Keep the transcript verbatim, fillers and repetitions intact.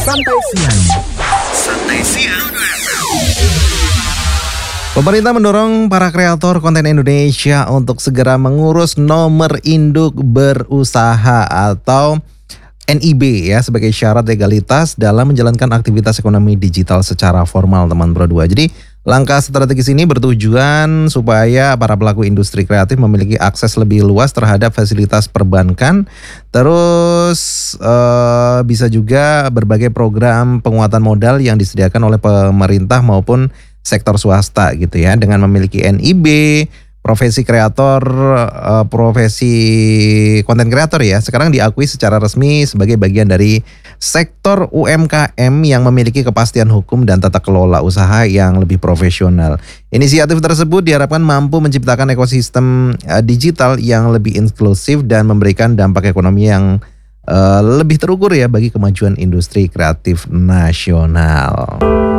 Santai siang. Santai siang. Pemerintah mendorong para kreator konten Indonesia untuk segera mengurus nomor induk berusaha atau N I B ya sebagai syarat legalitas dalam menjalankan aktivitas ekonomi digital secara formal, teman Pro dua. Jadi langkah strategis ini bertujuan supaya para pelaku industri kreatif memiliki akses lebih luas terhadap fasilitas perbankan. Terus eh, bisa juga berbagai program penguatan modal yang disediakan oleh pemerintah maupun sektor swasta gitu ya. Dengan memiliki N I B, profesi kreator, uh, profesi konten kreator ya sekarang diakui secara resmi sebagai bagian dari sektor U M K M yang memiliki kepastian hukum dan tata kelola usaha yang lebih profesional. Inisiatif tersebut diharapkan mampu menciptakan ekosistem uh, digital yang lebih inklusif dan memberikan dampak ekonomi yang uh, lebih terukur ya bagi kemajuan industri kreatif nasional.